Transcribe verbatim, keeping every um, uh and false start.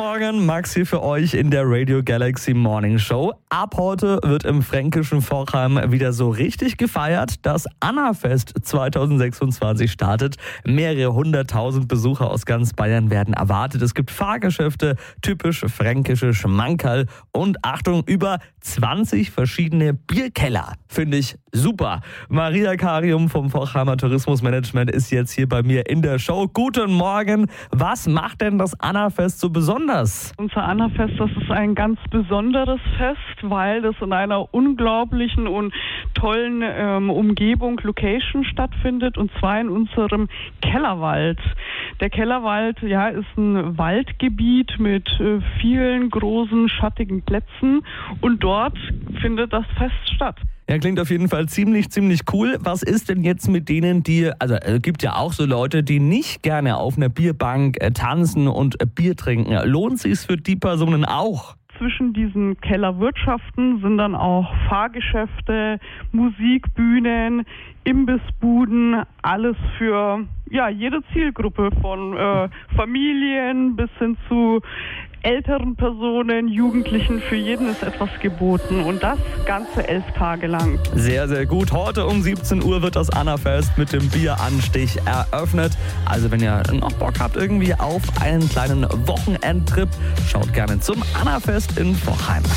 Morgen, Max hier für euch in der Radio Galaxy Morning Show. Ab heute wird im fränkischen Forchheim wieder so richtig gefeiert. Das Annafest zwanzig sechsundzwanzig startet. Mehrere hunderttausend Besucher aus ganz Bayern werden erwartet. Es gibt Fahrgeschäfte, typisch fränkische Schmankerl und Achtung, über zwanzig verschiedene Bierkeller. Finde ich super. Maria Karium vom Forchheimer Tourismusmanagement ist jetzt hier bei mir in der Show. Guten Morgen. Was macht denn das Annafest so besonders? Unser Annafest, das ist ein ganz besonderes Fest, weil das in einer unglaublichen und tollen ähm, Umgebung, Location stattfindet, und zwar in unserem Kellerwald. Der Kellerwald, ja, ist ein Waldgebiet mit äh, vielen großen schattigen Plätzen, und dort findet das Fest statt. Ja, klingt auf jeden Fall ziemlich, ziemlich cool. Was ist denn jetzt mit denen, die, also es äh, gibt ja auch so Leute, die nicht gerne auf einer Bierbank äh, tanzen und äh, Bier trinken. Lohnt sich's für die Personen auch? Zwischen diesen Kellerwirtschaften sind dann auch Fahrgeschäfte, Musikbühnen, Imbissbuden, alles für ja jede Zielgruppe, von äh, Familien bis hin zu älteren Personen, Jugendlichen. Für jeden ist etwas geboten, und das ganze elf Tage lang. Sehr, sehr gut. Heute um siebzehn Uhr wird das Annafest mit dem Bieranstich eröffnet. Also wenn ihr noch Bock habt irgendwie auf einen kleinen Wochenendtrip, schaut gerne zum Annafest in Forchheim.